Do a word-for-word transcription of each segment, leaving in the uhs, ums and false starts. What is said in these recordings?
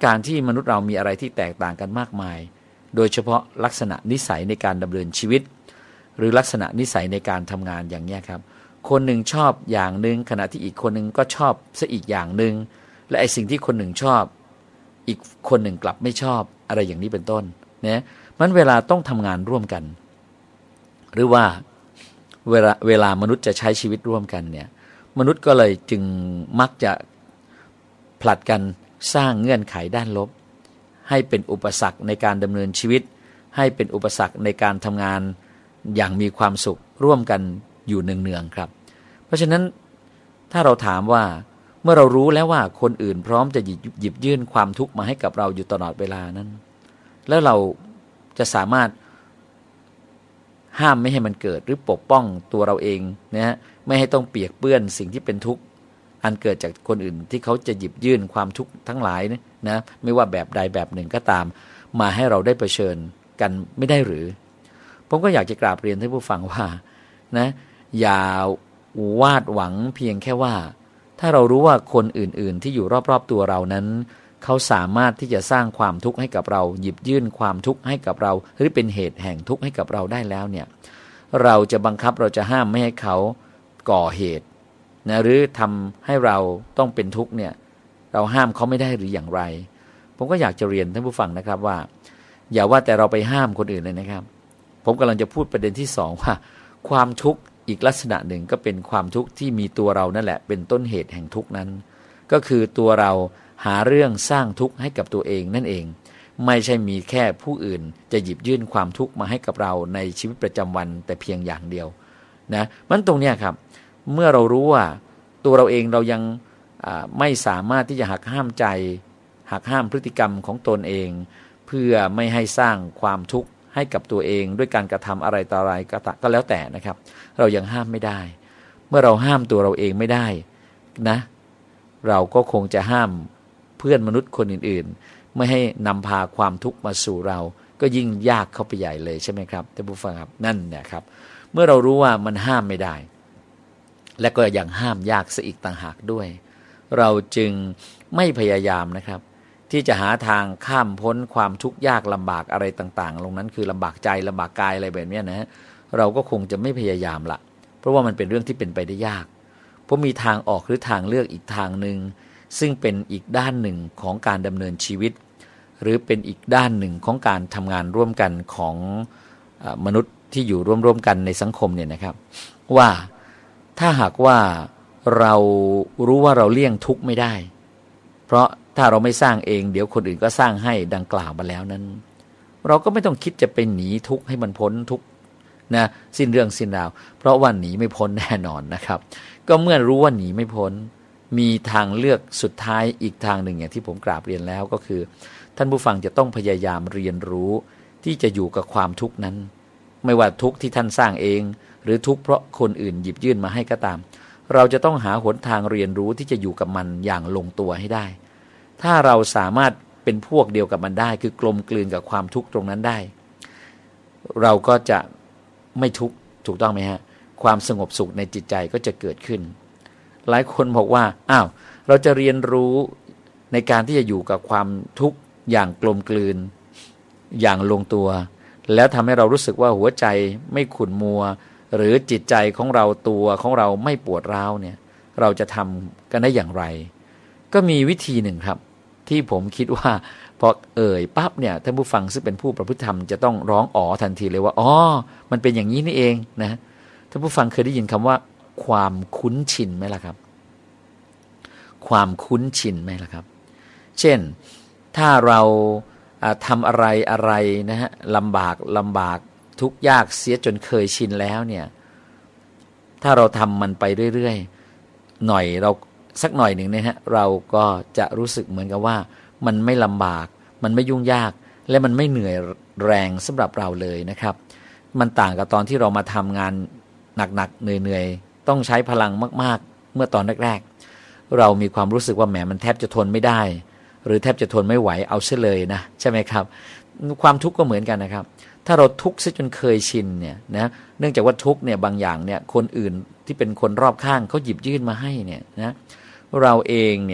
การที่มนุษย์เรามีอะไรที่แตกต่างกันมากมายโดยเฉพาะลักษณะนิสัยในการดำเนินชีวิตหรือลักษณะนิสัยในการทำงานอย่างนี้ครับคนหนึ่งชอบอย่างหนึ่งขณะที่อีกคนหนึ่งก็ชอบซะอีกอย่างหนึ่งและไอ้สิ่งที่คนหนึ่งชอบอีกคนหนึ่งกลับไม่ชอบอะไรอย่างนี้เป็นต้นนะมันเวลาต้องทำงานร่วมกันหรือว่าเวลาเวลามนุษย์จะใช้ชีวิตร่วมกันเนี่ยมนุษย์ก็เลยจึงมักจะผลัดกันสร้างเงื่อนไขด้านลบให้เป็นอุปสรรคในการดำเนินชีวิตให้เป็นอุปสรรคในการทำงานอย่างมีความสุขร่วมกันอยู่เนืองๆครับเพราะฉะนั้นถ้าเราถามว่าเมื่อเรารู้แล้วว่าคนอื่นพร้อมจะหยิบยื่นความทุกข์มาให้กับเราอยู่ตลอดเวลานั้นแล้วเราจะสามารถห้ามไม่ให้มันเกิดหรือปกป้องตัวเราเองนะฮะไม่ให้ต้องเปียกเปื้อนสิ่งที่เป็นทุกข์อันเกิดจากคนอื่นที่เขาจะหยิบยื่นความทุกข์ทั้งหลายนะไม่ว่าแบบใดแบบหนึ่งก็ตามมาให้เราได้เผชิญกันไม่ได้หรือผมก็อยากจะกราบเรียนท่านผู้ฟังว่านะอย่าวาดหวังเพียงแค่ว่าถ้าเรารู้ว่าคนอื่นๆที่อยู่รอบๆตัวเรานั้นเขาสามารถที่จะสร้างความทุกข์ให้กับเราหยิบยื่นความทุกข์ให้กับเราหรือเป็นเหตุแห่งทุกข์ให้กับเราได้แล้วเนี่ยเราจะบังคับเราจะห้ามไม่ให้เขาก่อเหตุนะหรือทำให้เราต้องเป็นทุกข์เนี่ยเราห้ามเขาไม่ได้หรืออย่างไรผมก็อยากจะเรียนท่านผู้ฟังนะครับว่าอย่าว่าแต่เราไปห้ามคนอื่นเลยนะครับผมกำลังจะพูดประเด็นที่สองว่าความทุกข์อีกลักษณะหนึ่งก็เป็นความทุกข์ที่มีตัวเรานั่นแหละเป็นต้นเหตุแห่งทุกข์นั้นก็คือตัวเราหาเรื่องสร้างทุกข์ให้กับตัวเองนั่นเองไม่ใช่มีแค่ผู้อื่นจะหยิบยื่นความทุกข์มาให้กับเราในชีวิตประจำวันแต่เพียงอย่างเดียวนะมันตรงเนี้ยครับเมื่อเรารู้ว่าตัวเราเองเรายังไม่สามารถที่จะหักห้ามใจหักห้ามพฤติกรรมของตนเองเพื่อไม่ให้สร้างความทุกข์ให้กับตัวเองด้วยการกระทำอะไรต่ออะไรก็แล้วแต่นะครับเรายังห้ามไม่ได้เมื่อเราห้ามตัวเราเองไม่ได้นะเราก็คงจะห้ามเพื่อนมนุษย์คนอื่นๆไม่ให้นำพาความทุกข์มาสู่เราก็ยิ่งยากเข้าไปใหญ่เลยใช่ไหมครับท่านผู้ฟังครับนั่นเนี่ยครับเมื่อเรารู้ว่ามันห้ามไม่ได้และก็ยังห้ามยากซะอีกต่างหากด้วยเราจึงไม่พยายามนะครับที่จะหาทางข้ามพ้นความทุกข์ยากลำบากอะไรต่างๆลงนั้นคือลำบากใจลำบากกายอะไรแบบนี้นะเราก็คงจะไม่พยายามละเพราะว่ามันเป็นเรื่องที่เป็นไปได้ยากเพราะมีทางออกหรือทางเลือกอีกทางหนึ่งซึ่งเป็นอีกด้านหนึ่งของการดำเนินชีวิตหรือเป็นอีกด้านหนึ่งของการทำงานร่วมกันของมนุษย์ที่อยู่ร่วมๆกันในสังคมเนี่ยนะครับว่าถ้าหากว่าเรารู้ว่าเราเลี่ยงทุกข์ไม่ได้เพราะถ้าเราไม่สร้างเองเดี๋ยวคนอื่นก็สร้างให้ดังกล่าวมาแล้วนั้นเราก็ไม่ต้องคิดจะไปหนีทุกข์ให้มันพ้นทุกข์นะสิ้นเรื่องสิ้นราวเพราะว่าหนีไม่พ้นแน่นอนนะครับก็เมื่อรู้ว่าหนีไม่พ้นมีทางเลือกสุดท้ายอีกทางหนึ่งอย่างที่ผมกราบเรียนแล้วก็คือท่านผู้ฟังจะต้องพยายามเรียนรู้ที่จะอยู่กับความทุกข์นั้นไม่ว่าทุกข์ที่ท่านสร้างเองหรือทุกข์เพราะคนอื่นหยิบยื่นมาให้ก็ตามเราจะต้องหาหนทางเรียนรู้ที่จะอยู่กับมันอย่างลงตัวให้ได้ถ้าเราสามารถเป็นพวกเดียวกับมันได้คือกลมกลืนกับความทุกข์ตรงนั้นได้เราก็จะไม่ทุกข์ถูกต้องไหมฮะความสงบสุขในจิตใจก็จะเกิดขึ้นหลายคนบอกว่าอ้าวเราจะเรียนรู้ในการที่จะอยู่กับความทุกข์อย่างกลมกลืนอย่างลงตัวแล้วทำให้เรารู้สึกว่าหัวใจไม่ขุ่นมัวหรือจิตใจของเราตัวของเราไม่ปวดร้าวเนี่ยเราจะทำกันได้อย่างไรก็มีวิธีหนึ่งครับที่ผมคิดว่าพอเอ่ยปั๊บเนี่ยท่านผู้ฟังซึ่งเป็นผู้ประพฤติธรรมจะต้องร้องอ๋อทันทีเลยว่าอ๋อมันเป็นอย่างนี้นี่เองนะท่านผู้ฟังเคยได้ยินคำว่าความคุ้นชินไหมล่ะครับความคุ้นชินไหมล่ะครับเช่นถ้าเราทำอะไรอะไรนะฮะลำบากลำบากทุกข์ยากเสียจนเคยชินแล้วเนี่ยถ้าเราทำมันไปเรื่อยๆหน่อยเราสักหน่อยหนึ่งนะฮะเราก็จะรู้สึกเหมือนกับว่ามันไม่ลำบากมันไม่ยุ่งยากและมันไม่เหนื่อยแรงสำหรับเราเลยนะครับมันต่างกับตอนที่เรามาทำงานหนักๆเหนื่อยๆต้องใช้พลังมากๆเมื่อตอนแรกๆเรามีความรู้สึกว่าแหมมันแทบจะทนไม่ได้หรือแทบจะทนไม่ไหวเอาซะเลยนะใช่ไหมครับความทุกข์ก็เหมือนกันนะครับถ้าเราทุกข์ซะจนเคยชินเนี่ยนะเนื่องจากว่าทุกข์เนี่ยบางอย่างเนี่ยคนอื่นที่เป็นคนรอบข้างเขาหยิบยื่นมาให้เนี่ยนะเราเองเนี่ย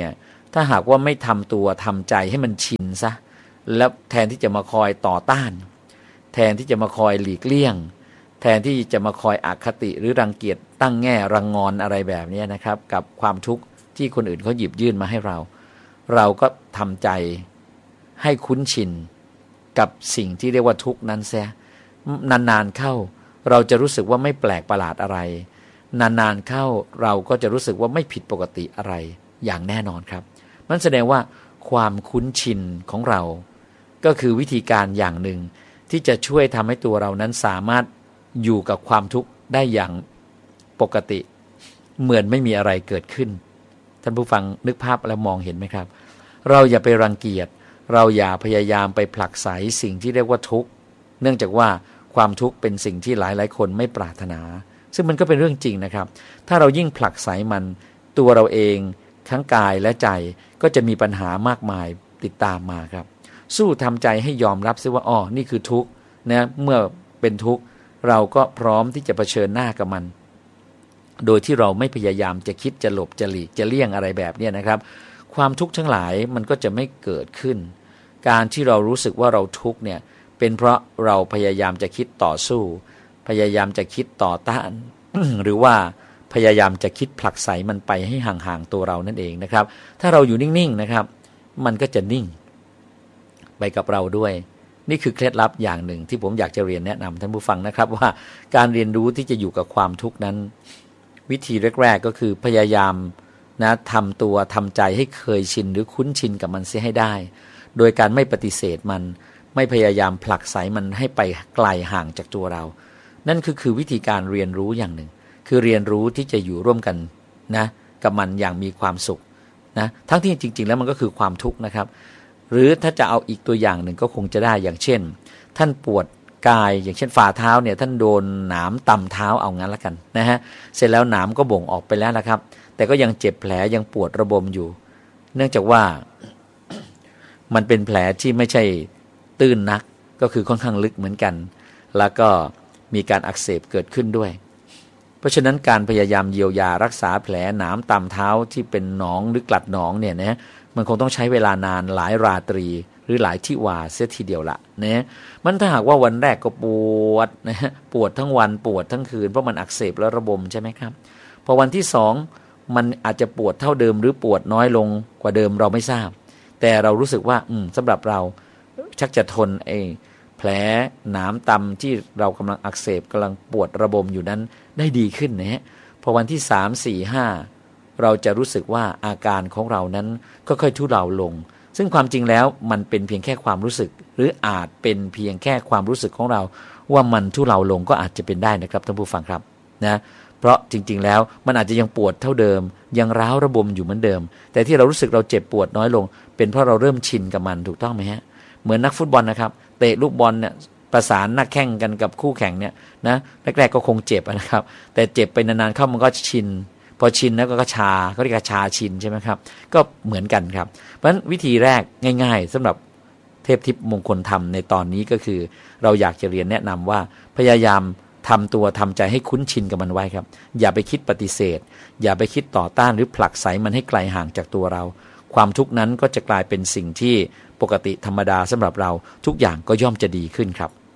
ถ้าหากว่าไม่ทำตัวทำใจให้มันชินซะแล้วแทนที่จะมาคอยต่อต้านแทนที่จะมาคอยหลีกเลี่ยงแทนที่จะมาคอยอคติหรือรังเกียจตั้งแง่รังงอนอะไรแบบนี้นะครับกับความทุกข์ที่คนอื่นเขาหยิบยื่นมาให้เราเราก็ทำใจให้คุ้นชินกับสิ่งที่เรียกว่าทุกข์นั้นเสียนานๆเข้าเราจะรู้สึกว่าไม่แปลกประหลาดอะไรนานๆเข้าเราก็จะรู้สึกว่าไม่ผิดปกติอะไรอย่างแน่นอนครับมันแสดงว่าความคุ้นชินของเราก็คือวิธีการอย่างหนึ่งที่จะช่วยทำให้ตัวเรานั้นสามารถอยู่กับความทุกข์ได้อย่างปกติเหมือนไม่มีอะไรเกิดขึ้นท่านผู้ฟังนึกภาพแล้วมองเห็นไหมครับเราอย่าไปรังเกียจเราอย่าพยายามไปผลักไสสิ่งที่เรียกว่าทุกข์เนื่องจากว่าความทุกข์เป็นสิ่งที่หลายๆคนไม่ปรารถนาซึ่งมันก็เป็นเรื่องจริงนะครับถ้าเรายิ่งผลักไสมันตัวเราเองทั้งกายและใจก็จะมีปัญหามากมายติดตามมาครับสู้ทำใจให้ยอมรับซิว่าอ๋อนี่คือทุกข์นะเมื่อเป็นทุกข์เราก็พร้อมที่จะเผชิญหน้ากับมันโดยที่เราไม่พยายามจะคิดจะหลบจะหลีกจะเลี่ยงอะไรแบบนี้นะครับความทุกข์ทั้งหลายมันก็จะไม่เกิดขึ้นการที่เรารู้สึกว่าเราทุกข์เนี่ยเป็นเพราะเราพยายามจะคิดต่อสู้พยายามจะคิดต่อต้าน หรือว่าพยายามจะคิดผลักไสมันไปให้ห่างๆตัวเรานั่นเองนะครับถ้าเราอยู่นิ่งๆนะครับมันก็จะนิ่งไปกับเราด้วยนี่คือเคล็ดลับอย่างหนึ่งที่ผมอยากจะเรียนแนะนำท่านผู้ฟังนะครับว่าการเรียนรู้ที่จะอยู่กับความทุกข์นั้นวิธีแรกๆก็คือพยายามนะทำตัวทำใจให้เคยชินหรือคุ้นชินกับมันเสียให้ได้โดยการไม่ปฏิเสธมันไม่พยายามผลักไสมันให้ไปไกลห่างจากตัวเรานั่นคือคือวิธีการเรียนรู้อย่างหนึ่งคือเรียนรู้ที่จะอยู่ร่วมกันนะกับมันอย่างมีความสุขนะทั้งที่จริงๆแล้วมันก็คือความทุกข์นะครับหรือถ้าจะเอาอีกตัวอย่างหนึ่งก็คงจะได้อย่างเช่นท่านปวดกายอย่างเช่นฝ่าเท้าเนี่ยท่านโดนหนามตำเท้าเอางั้นละกันนะฮะเสร็จแล้วหนามก็บ่งออกไปแล้วนะครับแต่ก็ยังเจ็บแผลยังปวดระบมอยู่เนื่องจากว่ามันเป็นแผลที่ไม่ใช่ตื้นนักก็คือค่อนข้างลึกเหมือนกันแล้วก็มีการอักเสบเกิดขึ้นด้วยเพราะฉะนั้นการพยายามเยียวยารักษาแผลหนามตามเท้าที่เป็นหนองหรือกลัดหนองเนี่ยนะมันคงต้องใช้เวลานานหลายราตรีหรือหลายทิวาเสียทีเดียวละนะมันถ้าหากว่าวันแรกก็ปวดนะปวดทั้งวันปวดทั้งคืนเพราะมันอักเสบและระบมใช่ไหมครับพอวันที่สองมันอาจจะปวดเท่าเดิมหรือปวดน้อยลงกว่าเดิมเราไม่ทราบแต่เรารู้สึกว่าอืมสำหรับเราชักจะทนไอ้แผลหนามตำที่เรากำลังอักเสบกำลังปวดระบมอยู่นั้นได้ดีขึ้นนะฮะพอวันที่สาม สี่ ห้าเราจะรู้สึกว่าอาการของเรานั้นค่อยๆทุเลาลงซึ่งความจริงแล้วมันเป็นเพียงแค่ความรู้สึกหรืออาจเป็นเพียงแค่ความรู้สึกของเราว่ามันทุเลาลงก็อาจจะเป็นได้นะครับท่านผู้ฟังครับนะเพราะจริงๆแล้วมันอาจจะยังปวดเท่าเดิมยังร้าวระบมอยู่เหมือนเดิมแต่ที่เรารู้สึกเราเจ็บปวดน้อยลงเป็นเพราะเราเริ่มชินกับมันถูกต้องไหมฮะเหมือนนักฟุตบอลนะครับเตะลูกบอลเนี่ยประสานนักแข่งกันกับคู่แข่งเนี่ยนะแรกๆก็คงเจ็บนะครับแต่เจ็บไปนานๆเข้ามันก็ชินพอชินแล้วก็ชาเขาเรียกชาชินใช่ไหมครับก็เหมือนกันครับเพราะฉะนั้นวิธีแรกง่ายๆสำหรับเทพทิพย์มงคลธรรมในตอนนี้ก็คือเราอยากจะเรียนแนะนำว่าพยายามทำตัวทำใจให้คุ้นชินกับมันไว้ครับอย่าไปคิดปฏิเสธอย่าไปคิดต่อต้านหรือผลักไสมันให้ไกลห่างจากตัวเราความทุกข์นั้นก็จะกลายเป็นสิ่งที่ปกติธรรมดาสำหรับเราทุกอย่างก็ย่อมจะดีขึ้นครับ